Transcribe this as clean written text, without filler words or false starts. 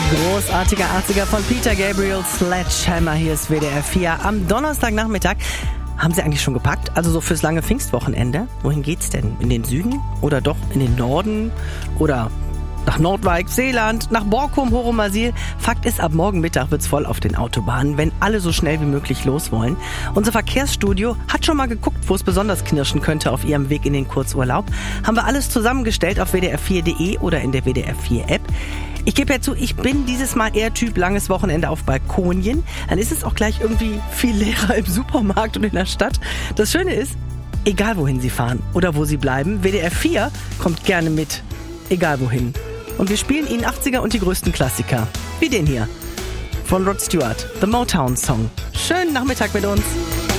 Großartiger 80er von Peter Gabriel, Sledgehammer. Hier ist WDR 4 am Donnerstagnachmittag. Haben Sie eigentlich schon gepackt? Also so fürs lange Pfingstwochenende? Wohin geht's denn? In den Süden? Oder doch in den Norden? Oder nach Nordwijk, Seeland, nach Borkum, Horomasil? Fakt ist, ab morgen Mittag wird's voll auf den Autobahnen, wenn alle so schnell wie möglich los wollen. Unser Verkehrsstudio hat schon mal geguckt, wo es besonders knirschen könnte auf ihrem Weg in den Kurzurlaub. Haben wir alles zusammengestellt auf wdr4.de oder in der WDR 4 App. Ich gebe ja zu, ich bin dieses Mal eher Typ langes Wochenende auf Balkonien. Dann ist es auch gleich irgendwie viel leerer im Supermarkt und in der Stadt. Das Schöne ist, egal wohin Sie fahren oder wo Sie bleiben, WDR 4 kommt gerne mit, egal wohin. Und wir spielen Ihnen 80er und die größten Klassiker, wie den hier von Rod Stewart, The Motown Song. Schönen Nachmittag mit uns.